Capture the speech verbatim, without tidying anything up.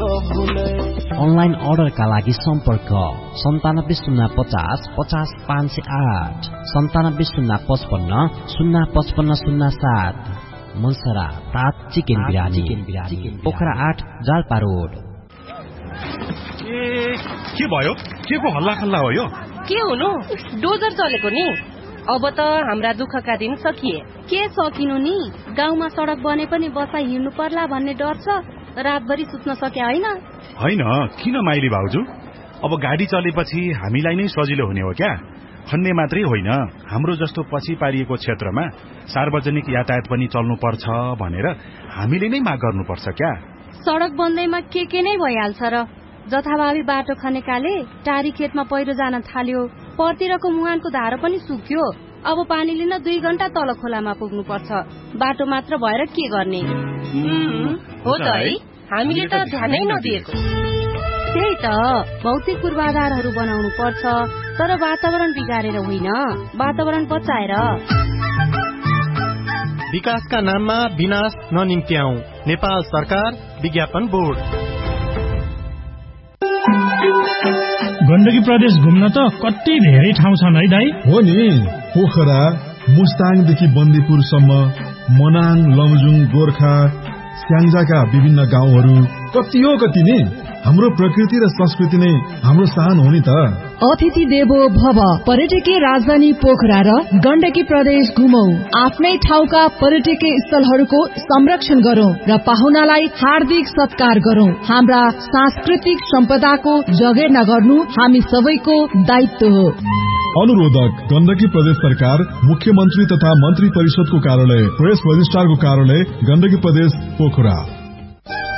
Online अर्डरका लागि सम्पर्क सन्तानब्बे शून्य पचास पचास पाँच सय आठ सन्तानब्बे शून्य पचपन्न शून्य पचपन्न शून्य सात। मनसरा तात चिकन बिरानी पोखरा आठ जालपा रोड। ए के भयो? के को हल्ला खल्ला हो यो? के हुनु डोजर चलेको नि। अब त हाम्रा दुःखका दिन सकिए। के सकिनु नि, गाउँमा सडक बने पनि बसा हिँड्नु पर्ला भन्ने डर छ। रातभरि सुत्न सके होइन? होइन किन माइली भाउजू, अब गाडी चलेपछि हामीलाई नै सजिलो हुने हो क्या? खन्ने मात्रै होइन, हाम्रो जस्तो पछि पारिएको क्षेत्रमा सार्वजनिक यातायात पनि चल्नु पर्छ भनेर हामीले नै माग गर्नुपर्छ क्या? सडक बन्दैमा के के नै भइहाल्छ र। जथाभावी बाटो खनेकाले टारी खेतमा पहिरो जान थाल्यो, परतिरको मुहानको धारो पनि सुक्यो। अब पानी लिन दुई घण्टा तल खोलामा पुग्नु पर्छ। बाटो मात्र भएर के गर्ने? हो त है, हामीले त ध्यानै नदिएको। त्यही त, भौतिक पूर्वाधारहरू बनाउनु पर्छ, तर वातावरण बिगारेर होइन, वातावरण बचाएर। विकासका नाममा विनाश ननिम्त्याऊ। नेपाल सरकार विज्ञापन बोर्ड। गण्डकी प्रदेश घुम्न त कति धेरै ठाउँ छन् है दाइ? हो नि, पोखरा मुस्ताङदेखि बन्दीपुरसम्म, मनाङ, लमजुङ, गोर्खा, स्याङ्जाका विभिन्न गाउँहरू कति हो कति नि। हाम्रो प्रकृति र संस्कृति नै हाम्रो शान हो नि त। अतिथि देवो भव। पर्यटकीय राजधानी पोखरा र गण्डकी प्रदेश घुमौ। आफ्नै ठाउँका पर्यटकीय स्थलहरूको संरक्षण गरौं र पाहुनालाई हार्दिक सत्कार गरौं। हाम्रा सांस्कृतिक सम्पदाको जगेर्ना गर्नु हामी सबैको दायित्व हो। अनुरोधक गण्डकी प्रदेश सरकार, मुख्यमन्त्री तथा मन्त्री परिषदको कार्यालय, प्रेस रजिस्ट्रारको कार्यालय, गण्डकी प्रदेश पोखरा।